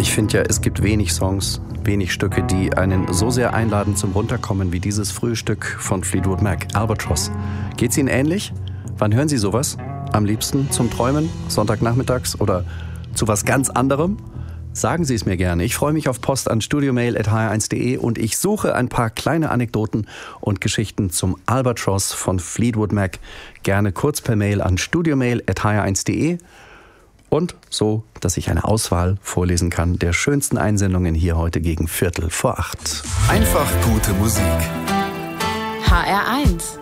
Ich finde ja, es gibt wenig Songs, wenig Stücke, die einen so sehr einladen zum Runterkommen wie dieses frühe Stück von Fleetwood Mac, Albatross. Geht's Ihnen ähnlich? Wann hören Sie sowas? Am liebsten zum Träumen, Sonntagnachmittags oder zu was ganz anderem? Sagen Sie es mir gerne. Ich freue mich auf Post an studiomail@hr1.de und ich suche ein paar kleine Anekdoten und Geschichten zum Albatross von Fleetwood Mac. Gerne kurz per Mail an studiomail@hr1.de und so, dass ich eine Auswahl vorlesen kann der schönsten Einsendungen hier heute gegen 7:15. Einfach gute Musik. HR1